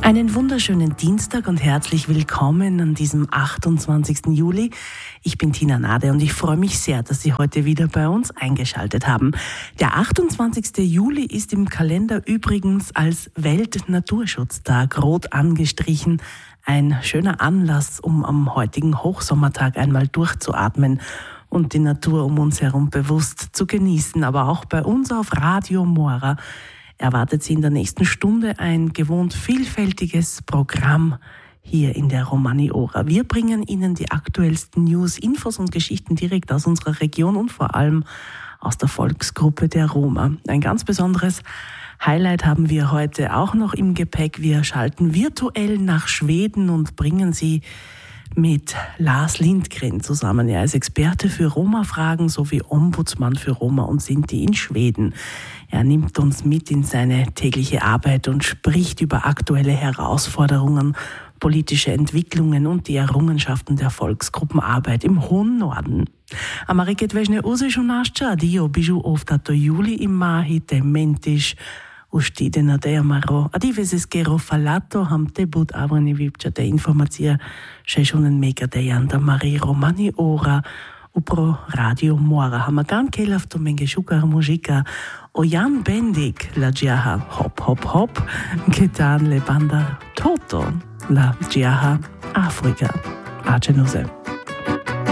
Einen wunderschönen Dienstag und herzlich willkommen an diesem 28. Juli. Ich bin Tina Nade und ich freue mich sehr, dass Sie heute wieder bei uns eingeschaltet haben. Der 28. Juli ist im Kalender übrigens als Weltnaturschutztag rot angestrichen. Ein schöner Anlass, um am heutigen Hochsommertag einmal durchzuatmen und die Natur um uns herum bewusst zu genießen. Aber auch bei uns auf Radio Mora erwartet Sie in der nächsten Stunde ein gewohnt vielfältiges Programm hier in der Romani-Ora. Wir bringen Ihnen die aktuellsten News, Infos und Geschichten direkt aus unserer Region und vor allem aus der Volksgruppe der Roma. Ein ganz besonderes Highlight haben wir heute auch noch im Gepäck. Wir schalten virtuell nach Schweden und bringen Sie mit Lars Lindgren zusammen. Er ist Experte für Roma-Fragen sowie Ombudsmann für Roma und Sinti in Schweden. Er nimmt uns mit in seine tägliche Arbeit und spricht über aktuelle Herausforderungen, politische Entwicklungen und die Errungenschaften der Volksgruppenarbeit im hohen Norden. Ameriket vežne uzišu naš dio bižu ovtato juli imahi te mentiš ustide na deamaro. Adiveses gero falato ham debut avani vipča te informacija šešunen mega dejanda Marie Romani Ora upro Radio Mora. Hamagan kelafto menge šukar mužika o Jan Bendik la džiaha hop hop hop getan le banda toto la džiaha Afrika. Acenuse.